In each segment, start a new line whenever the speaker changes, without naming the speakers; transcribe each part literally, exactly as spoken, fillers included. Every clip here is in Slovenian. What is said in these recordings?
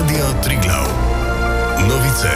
Radio Triglav. Novice.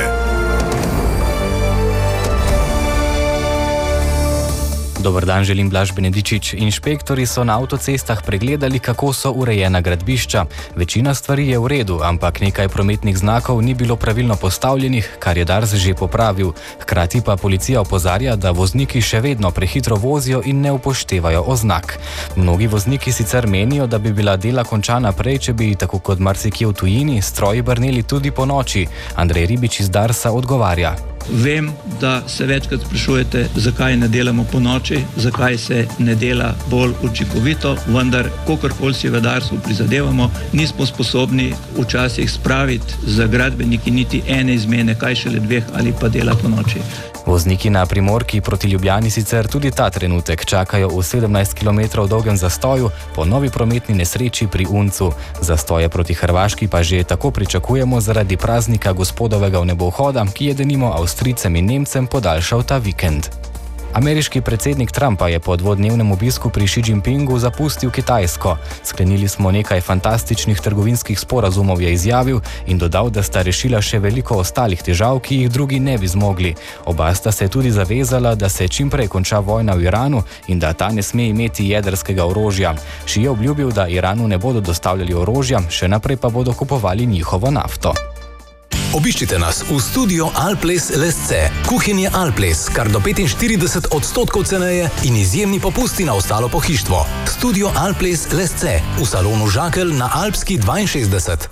Dober dan, želim Blaž Benedičič. Inšpektori so na avtocestah pregledali, kako so urejena gradbišča. Večina stvari je v redu, ampak nekaj prometnih znakov ni bilo pravilno postavljenih, kar je Dars že popravil. Hkrati pa policija opozarja, da vozniki še vedno prehitro vozijo in ne upoštevajo oznak. Mnogi vozniki sicer menijo, da bi bila dela končana prej, če bi, tako kot marsikje v tujini, stroji brneli tudi po noči. Andrej Ribič iz Darsa odgovarja.
Vem, da se večkrat sprašujete, zakaj ne delamo po noči, zakaj se ne dela bolj učinkovito, vendar, kokorkoli si v Darsu prizadevamo, nismo sposobni včasih spraviti za gradbeniki niti ene izmene, kaj šele dveh ali pa dela po noči.
Vozniki na Primorki proti Ljubljani sicer tudi ta trenutek čakajo v sedemnajst kilometrov dolgem zastoju po novi prometni nesreči pri Uncu. Zastoje proti Hrvaški pa že tako pričakujemo zaradi praznika gospodovega vnebovhoda, ki je denimo Avstrijcem in Nemcem podaljšal ta vikend. Ameriški predsednik Trumpa je po dvodnevnem obisku pri Xi Jinpingu zapustil Kitajsko. Sklenili smo nekaj fantastičnih trgovinskih sporazumov, je izjavil in dodal, da sta rešila še veliko ostalih težav, ki jih drugi ne bi zmogli. Oba sta se tudi zavezala, da se čim prej konča vojna v Iranu in da ta ne sme imeti jedrskega orožja. Xi je obljubil, da Iranu ne bodo dostavljali orožja, še naprej pa bodo kupovali njihovo nafto.
Obiščite nas v studio Alples Lesce. Kuhinje Alples, kar do petinštirideset odstotkov ceneje in izjemni popusti na ostalo pohištvo. Studio Alples Lesce v salonu Žakelj na Alpski dvainšestdeset.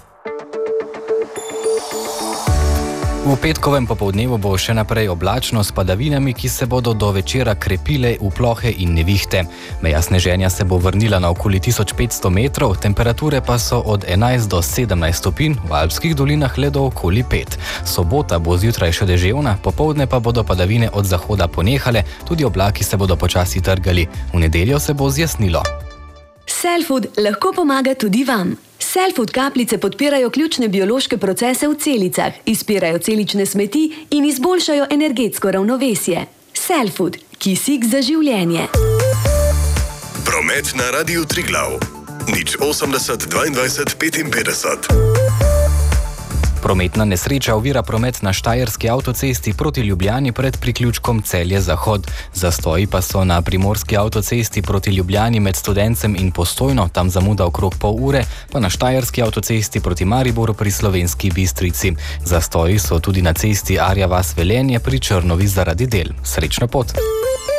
V petkovem popoldnevu bo še naprej oblačno s padavinami, ki se bodo do večera krepile v plohe in nevihte. Meja sneženja se bo vrnila na okoli tisoč petsto metrov, temperature pa so od enajst do sedemnajst stopinj, v alpskih dolinah le do okoli pet. Sobota bo zjutraj še deževna, popoldne pa bodo padavine od zahoda ponehale, tudi oblaki se bodo počasi trgali. V nedeljo se bo zjasnilo.
Cellfood lahko pomaga tudi vam. Cellfood kapljice podpirajo ključne biološke procese v celicah, izpirajo celične smeti in izboljšajo energetsko ravnovesje. Cellfood, kisik za življenje.
Promet na Radiu Triglav. nič osemdeset dvaindvajset petinpetdeset.
Prometna nesreča ovira promet na štajerski avtocesti proti Ljubljani pred priključkom Celje-Zahod. Zastoji pa so na primorski avtocesti proti Ljubljani med Studencem in Postojno, tam zamuda okrog pol ure, pa na štajerski avtocesti proti Mariboru pri Slovenski Bistrici. Zastoji so tudi na cesti Arja vas Velenje pri Črnovi zaradi del. Srečno pot!